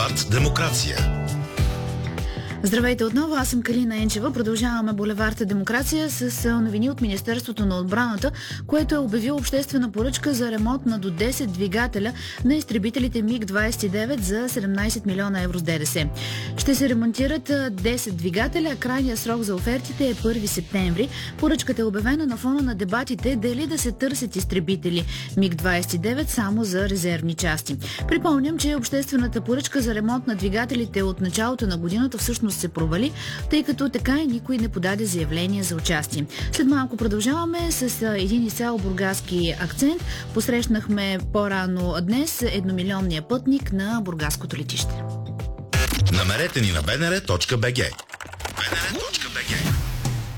Булевард Демокрация. Здравейте отново, аз съм Калина Енчева. Продължаваме булеварда Демокрация с новини от Министерството на отбраната, което е обявило обществена поръчка за ремонт на до 10 двигателя на изтребителите МиГ-29 за 17 милиона евро с ДДС. Ще се ремонтират 10 двигателя, а крайният срок за офертите е 1 септември. Поръчката е обявена на фона на дебатите дали да се търсят изтребители МиГ-29 само за резервни части. Припомням, че обществената поръчка за ремонт на двигателите от началото на годината всъщност се провали, тъй като така и никой не подаде заявление за участие. След малко продължаваме с един изцяло бургаски акцент. Посрещнахме по-рано днес едномилионния пътник на бургаското летище. Намерете ни на bnr.bg.